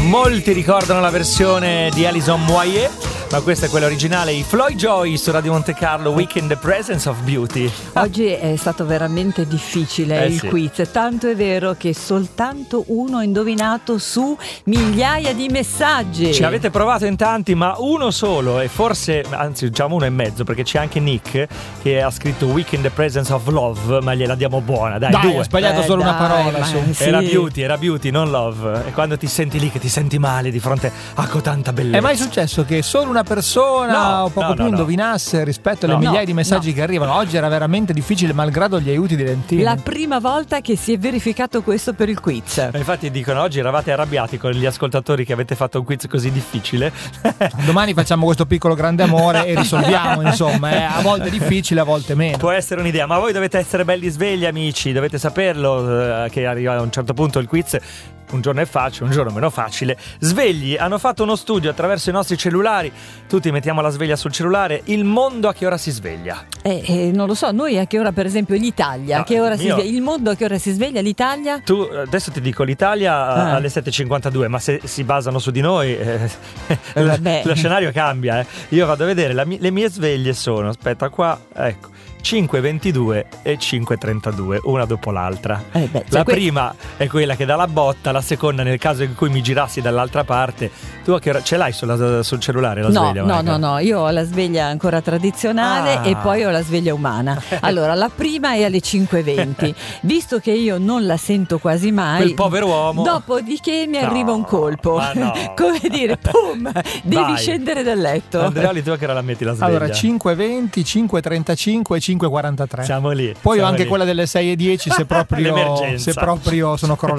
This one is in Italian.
Molti ricordano la versione di Alison Moyet, ma questa è quella originale, i Floyd Joy su Radio Monte Carlo, Weekend the Presence of Beauty. Oggi è stato veramente difficile il sì. quiz, tanto è vero che soltanto uno ha indovinato su migliaia di messaggi. Ci avete provato in tanti, ma uno solo, e forse, anzi diciamo uno e mezzo, perché c'è anche Nick che ha scritto Weekend the Presence of Love, ma gliela diamo buona, dai, due. Ho sbagliato solo una parola. Sì. Era beauty, non love. E quando ti senti lì che ti senti male di fronte a tanta bellezza. È mai successo che solo una persona o poco più indovinasse rispetto alle migliaia di messaggi che arrivano? Oggi era veramente difficile, malgrado gli aiuti di Lentini. La prima volta che si è verificato questo per il quiz. Infatti dicono, oggi eravate arrabbiati con gli ascoltatori che avete fatto un quiz così difficile. Domani facciamo questo piccolo grande amore e risolviamo, insomma, è a volte difficile, a volte meno. Può essere un'idea, ma voi dovete essere belli svegli, amici, dovete saperlo, che arriva a un certo punto il quiz. Un giorno è facile, un giorno meno facile. Svegli, hanno fatto uno studio attraverso i nostri cellulari. Tutti mettiamo la sveglia sul cellulare. Il mondo a che ora si sveglia? Non lo so, noi a che ora, per esempio, l'Italia? No, a che ora si sveglia? Il mondo a che ora si sveglia? L'Italia? Tu, adesso ti dico, l'Italia alle 7.52, ma se si basano su di noi, lo scenario cambia. Io vado a vedere, le mie sveglie sono, aspetta qua, ecco, 5.22 e 5.32, una dopo l'altra. La prima è quella che dà la botta, la seconda nel caso in cui mi girassi dall'altra parte. Tu a che ora ce l'hai sul cellulare la sveglia? No, io ho la sveglia ancora tradizionale e poi ho la sveglia umana. Allora, la prima è alle 5.20. Visto che io non la sento quasi mai, quel povero uomo, dopodiché mi arriva un colpo. Come dire, pum, devi scendere dal letto. Andreoli, tu a che ora la metti la sveglia? Allora, 5.20, 5.35 e 5.43. Siamo lì. Poi ho anche quella delle 6.10 se proprio sono crollato.